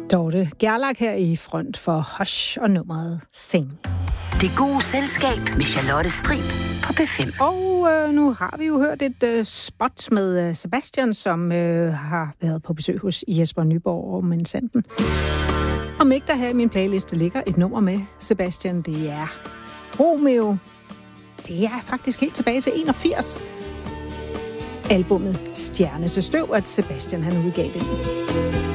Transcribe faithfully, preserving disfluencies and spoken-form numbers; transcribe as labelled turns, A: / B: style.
A: Dorte Gerlach her i front for Hush og nummeret Sing.
B: Det gode selskab med Charlotte Strib på P fem.
A: Og øh, nu har vi jo hørt et øh, spot med øh, Sebastian, som øh, har været på besøg hos Jesper Nyborg og Mensenten. Om ikke der her i min playliste ligger et nummer med Sebastian, det er Romeo. Det er faktisk helt tilbage til enogfirs. Albummet Stjerne til støv, at Sebastian han udgav det.